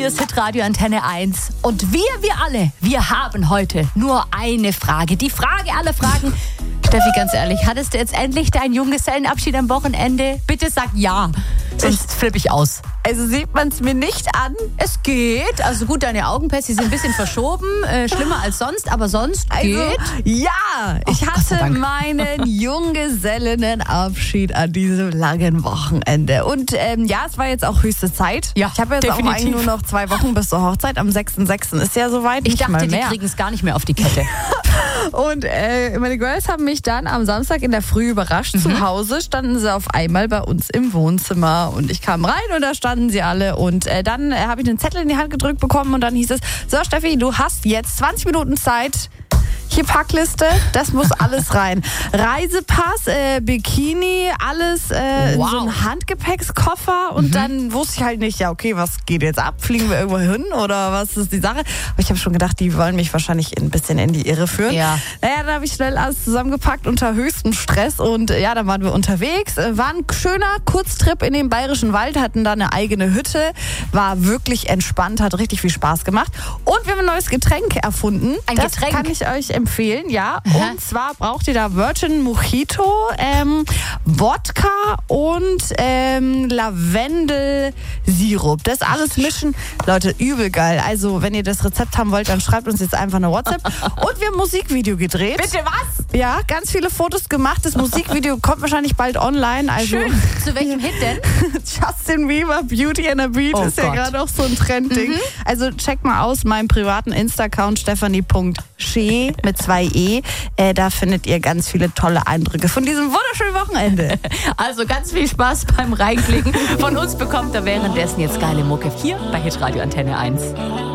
Hier ist Hitradio Antenne 1. Und wir alle, wir haben heute nur eine Frage. Die Frage aller Fragen. Steffi, ganz ehrlich, hattest du jetzt endlich deinen Junggesellenabschied am Wochenende? Bitte sag ja, sonst flippe ich aus. Also sieht man es mir nicht an. Es geht. Also gut, deine Augenpässe sind ein bisschen verschoben. Schlimmer als sonst, aber sonst geht. Ja, ich hatte meinen Junggesellenabschied an diesem langen Wochenende. Und ja, es war jetzt auch höchste Zeit. Ja, ich habe jetzt definitiv. auch eigentlich nur noch 2 Wochen bis zur Hochzeit. Am 6.6. ist ja soweit. Ich dachte, mal die mehr. kriegen es gar nicht mehr auf die Kette. Und meine Girls haben mich dann am Samstag in der Früh überrascht. Zu Hause standen sie auf einmal bei uns im Wohnzimmer. Und ich kam rein und da standen sie alle. Und dann habe ich einen Zettel in die Hand gedrückt bekommen und dann hieß es, so Steffi, du hast jetzt 20 Minuten Zeit. Hier Packliste, das muss alles rein. Reisepass, Bikini, alles in so einen Handgepäckskoffer. Und dann wusste ich halt nicht, ja okay, was geht jetzt ab? Fliegen wir irgendwo hin oder was ist die Sache? Aber ich habe schon gedacht, die wollen mich wahrscheinlich ein bisschen in die Irre führen. Ja. Naja, dann habe ich schnell alles zusammengepackt unter höchstem Stress. Und ja, dann waren wir unterwegs. War ein schöner Kurztrip in den Bayerischen Wald, hatten da eine eigene Hütte. War wirklich entspannt, hat richtig viel Spaß gemacht. Und wir haben ein neues Getränk erfunden. Getränk? Das kann ich euch empfehlen, ja. Und zwar braucht ihr da Virgin Mojito, Wodka und Lavendelsirup. Das alles mischen. Leute, übel geil. Also, wenn ihr das Rezept haben wollt, dann schreibt uns jetzt einfach eine WhatsApp. Und wir haben ein Musikvideo gedreht. Bitte was? Ja, ganz viele Fotos gemacht. Das Musikvideo kommt wahrscheinlich bald online. Also Schön. Zu welchem Hit denn? Justin Bieber, Beauty and a Beat ist ja gerade auch so ein Trendding. Also checkt mal aus meinem privaten Insta-Account stephanie.schee mit 2 E. Da findet ihr ganz viele tolle Eindrücke von diesem wunderschönen Wochenende. Also ganz viel Spaß beim Reinklicken. Von uns bekommt er währenddessen jetzt geile Mucke hier bei Hitradio Antenne 1.